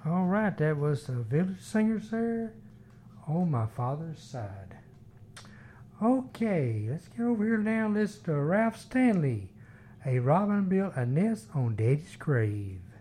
All right, that was the Village Singers there on my father's side. Okay, let's get over here now and listen to Ralph Stanley. A robin built a nest on Daddy's grave.